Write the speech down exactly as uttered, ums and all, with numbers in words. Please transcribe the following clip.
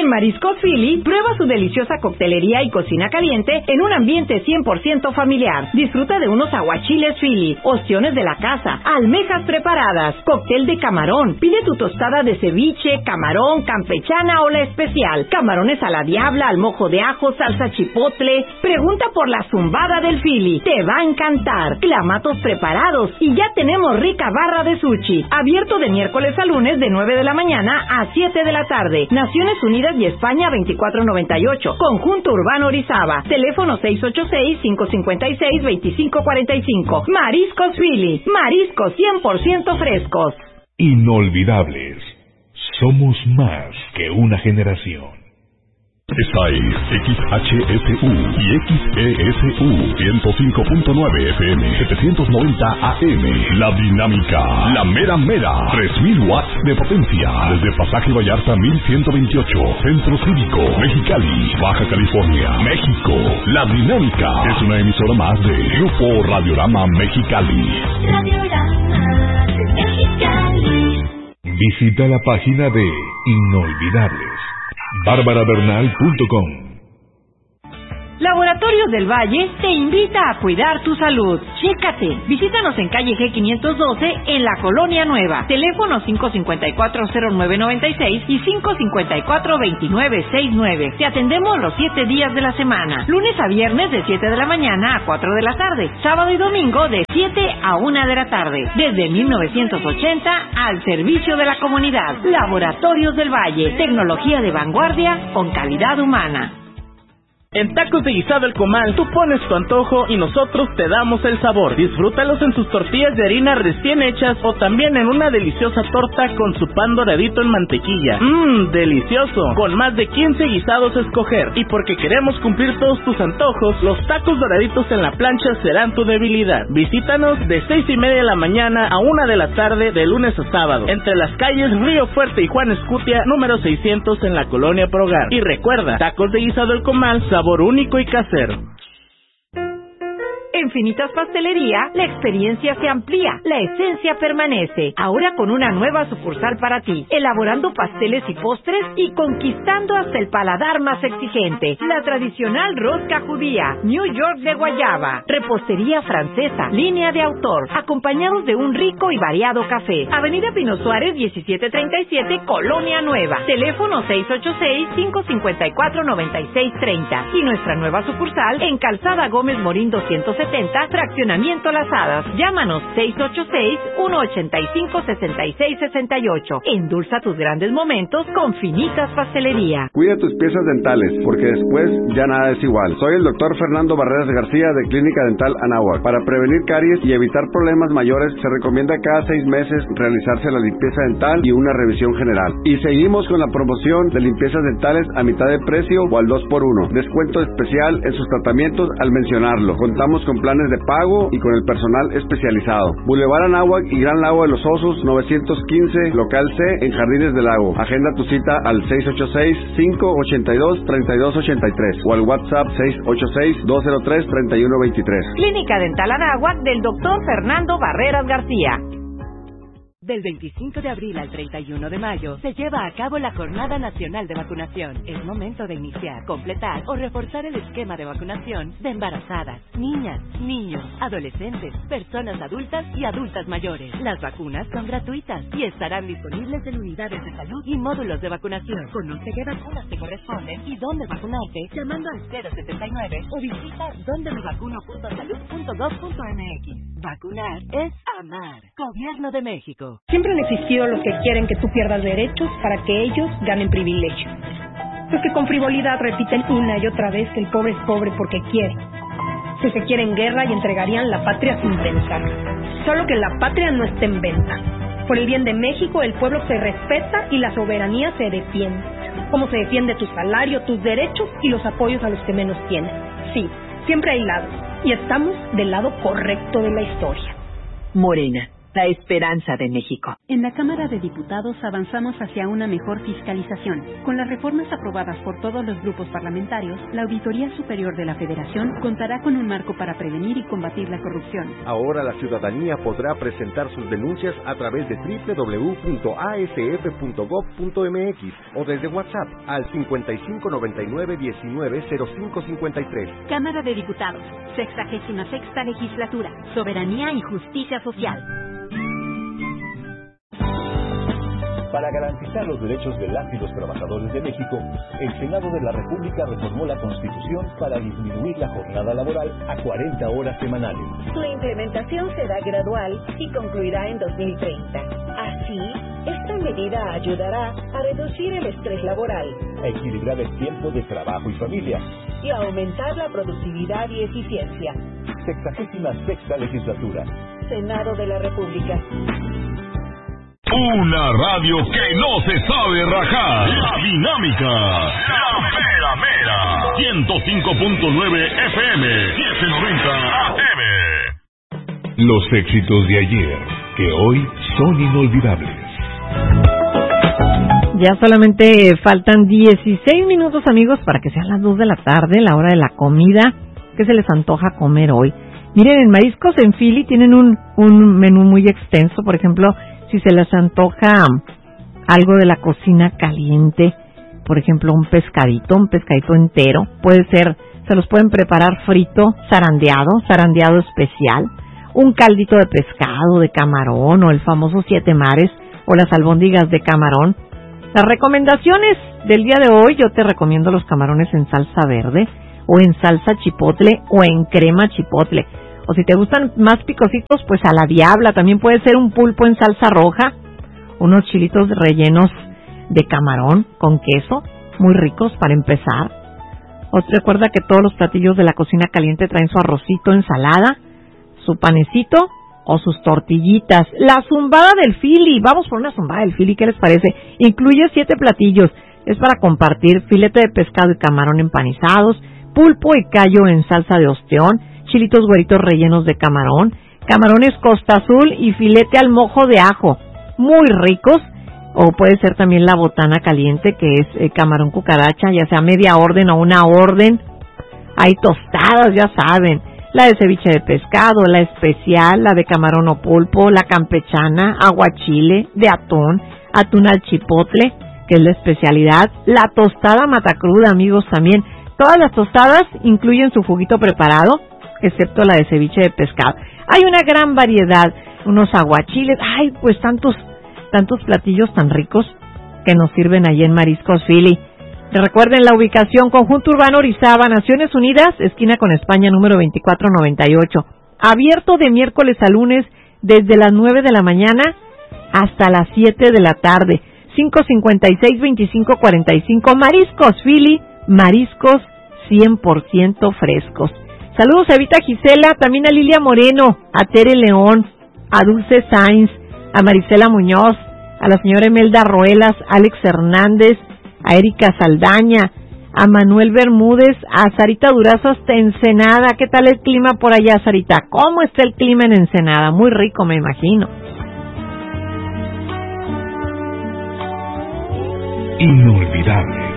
En Mariscos Philly, prueba su deliciosa coctelería y cocina caliente en un ambiente cien por ciento familiar. Disfruta de unos aguachiles Philly, ostiones de la casa, almejas preparadas, cóctel de camarón. Pide tu tostada de ceviche, camarón, campechana o la especial. Camarones a la diabla, al mojo de ajo, salsa chipotle. Pregunta por la zumbada del Philly. Te va a encantar. Clamatos preparados y ya tenemos rica barra de sushi. Abierto de miércoles a lunes de nueve de la mañana a siete de la tarde. Naciones Unidas y España veinticuatro noventa y ocho. Conjunto Urbano Orizaba. Teléfono seis ocho seis, cinco cinco seis, dos cinco cuatro cinco. Mariscos Philly. Mariscos cien por ciento frescos. Inolvidables. Somos más que una generación. Esta es X H S U y X E S U ciento cinco punto nueve F M, setecientos noventa A M. La dinámica, la mera mera, tres mil watts de potencia. Desde Pasaje Vallarta mil ciento veintiocho, Centro Cívico, Mexicali, Baja California, México. La dinámica es una emisora más de Grupo Radiorama Mexicali. Radiorama Mexicali. Visita la página de Inolvidables, bárbara bernal punto com. Laboratorios del Valle te invita a cuidar tu salud. Chécate. Visítanos en calle G quinientos doce en la Colonia Nueva. Teléfono cinco cinco cuatro, cero nueve nueve seis y cinco cinco cuatro, dos nueve seis nueve. Te atendemos los siete días de la semana. Lunes a viernes de siete de la mañana a cuatro de la tarde. Sábado y domingo de siete a una de la tarde. Desde mil novecientos ochenta al servicio de la comunidad. Laboratorios del Valle. Tecnología de vanguardia con calidad humana. En Tacos de Guisado El Comal, tú pones tu antojo y nosotros te damos el sabor. Disfrútalos en sus tortillas de harina recién hechas o también en una deliciosa torta con su pan doradito en mantequilla. Mmm, delicioso. Con más de quince guisados a escoger. Y porque queremos cumplir todos tus antojos, los tacos doraditos en la plancha serán tu debilidad. Visítanos de seis y media de la mañana a una de la tarde de lunes a sábado. Entre las calles Río Fuerte y Juan Escutia, número seiscientos en la Colonia Progar. Y recuerda, Tacos de Guisado El Comal, sabor único y casero. En Finitas Pastelería, la experiencia se amplía, la esencia permanece. Ahora con una nueva sucursal para ti, elaborando pasteles y postres y conquistando hasta el paladar más exigente. La tradicional rosca judía, New York de guayaba, repostería francesa, línea de autor, acompañados de un rico y variado café. Avenida Pino Suárez, diecisiete treinta y siete, Colonia Nueva. Teléfono seis ocho seis, cinco cinco cuatro, nueve seis tres cero. Y nuestra nueva sucursal en Calzada Gómez Morín doscientos setenta, Fraccionamiento Las Hadas. Llámanos seis ocho seis, uno ocho cinco, seis seis seis ocho. Endulza tus grandes momentos con Finitas Pastelería. Cuida tus piezas dentales, porque después ya nada es igual. Soy el doctor Fernando Barreras García de Clínica Dental Anáhuac. Para prevenir caries y evitar problemas mayores, se recomienda cada seis meses realizarse la limpieza dental y una revisión general. Y seguimos con la promoción de limpiezas dentales a mitad de precio o al dos por uno. Descuento especial en sus tratamientos al mencionarlo. Contamos con planes de pago y con el personal especializado. Boulevard Anáhuac y Gran Lago de los Osos, novecientos quince, local C, en Jardines del Lago. Agenda tu cita al seis ocho seis, cinco ocho dos, tres dos ocho tres o al WhatsApp seis ocho seis, dos cero tres, tres uno dos tres. Clínica Dental Anáhuac del doctor Fernando Barreras García. Del veinticinco de abril al treinta y uno de mayo se lleva a cabo la Jornada Nacional de Vacunación. Es momento de iniciar, completar o reforzar el esquema de vacunación de embarazadas, niñas, niños, adolescentes, personas adultas y adultas mayores. Las vacunas son gratuitas y estarán disponibles en unidades de salud y módulos de vacunación. Conoce qué vacunas te corresponden y dónde vacunarte llamando al cero setenta y nueve o visita donde me vacuno punto salud punto gov punto m x. Vacunar es amar. Gobierno de México. Siempre han existido los que quieren que tú pierdas derechos para que ellos ganen privilegios. Los que con frivolidad repiten una y otra vez que el pobre es pobre porque quiere. Que se quieren guerra y entregarían la patria sin pensar. Solo que la patria no está en venta. Por el bien de México, el pueblo se respeta y la soberanía se defiende. Como se defiende tu salario, tus derechos y los apoyos a los que menos tienen. Sí, siempre hay lados. Y estamos del lado correcto de la historia. Morena. la esperanza de México. En la Cámara de Diputados avanzamos hacia una mejor fiscalización. Con las reformas aprobadas por todos los grupos parlamentarios, la Auditoría Superior de la Federación contará con un marco para prevenir y combatir la corrupción. Ahora la ciudadanía podrá presentar sus denuncias a través de doble u doble u doble u punto a s f punto gob punto m x o desde WhatsApp al cincuenta y cinco noventa y nueve diecinueve cero cinco cincuenta y tres. Cámara de Diputados, sexagésima sexta legislatura, soberanía y justicia social. Para garantizar los derechos de las y los trabajadores de México, el Senado de la República reformó la Constitución para disminuir la jornada laboral a cuarenta horas semanales. Su implementación será gradual y concluirá en dos mil treinta. Así, esta medida ayudará a reducir el estrés laboral, a equilibrar el tiempo de trabajo y familia y a aumentar la productividad y eficiencia. Sexagésima sexta legislatura. Senado de la República. Una radio que no se sabe rajar. La Dinámica. La Mera Mera. ciento cinco punto nueve F M. setecientos noventa A M. Los éxitos de ayer, que hoy son inolvidables. Ya solamente faltan dieciséis minutos, amigos, para que sean las dos de la tarde, la hora de la comida. ¿Qué se les antoja comer hoy? Miren, en Mariscos en Philly tienen un, un menú muy extenso. Por ejemplo, si se les antoja algo de la cocina caliente, por ejemplo, un pescadito, un pescadito entero, puede ser, se los pueden preparar frito, zarandeado, zarandeado especial, un caldito de pescado, de camarón, o el famoso siete mares, o las albóndigas de camarón. Las recomendaciones del día de hoy, yo te recomiendo los camarones en salsa verde, o en salsa chipotle, o en crema chipotle. O si te gustan más picositos, pues a la diabla. También puede ser un pulpo en salsa roja, unos chilitos rellenos de camarón con queso, muy ricos para empezar. O recuerda que todos los platillos de la cocina caliente traen su arrocito, ensalada, su panecito o sus tortillitas. La zumbada del Philly, vamos por una zumbada del Philly, ¿qué les parece? Incluye siete platillos, es para compartir: filete de pescado y camarón empanizados, pulpo y callo en salsa de ostión, chilitos güeritos rellenos de camarón, camarones Costa Azul y filete al mojo de ajo, muy ricos. O puede ser también la botana caliente, que es eh, camarón cucaracha, ya sea media orden o una orden. Hay tostadas, ya saben, la de ceviche de pescado, la especial, la de camarón o pulpo, la campechana, aguachile, de atún, atún al chipotle, que es la especialidad, la tostada matacruda, amigos, también. Todas las tostadas incluyen su juguito preparado, excepto la de ceviche de pescado. Hay una gran variedad, unos aguachiles, ay, pues tantos, tantos platillos tan ricos que nos sirven allí en Mariscos Philly. Recuerden la ubicación: Conjunto Urbano Orizaba, Naciones Unidas, esquina con España, número veinticuatro noventa y ocho. Abierto de miércoles a lunes desde las nueve de la mañana hasta las siete de la tarde. cinco cincuenta y seis, veinticinco cuarenta y cinco. Mariscos Philly, mariscos cien por ciento frescos. Saludos a Evita Gisela, también a Lilia Moreno, a Tere León, a Dulce Sainz, a Marisela Muñoz, a la señora Emelda Ruelas, Alex Hernández, a Erika Saldaña, a Manuel Bermúdez, a Sarita Durazo hasta Ensenada. ¿Qué tal el clima por allá, Sarita? ¿Cómo está el clima en Ensenada? Muy rico, me imagino. Inolvidables.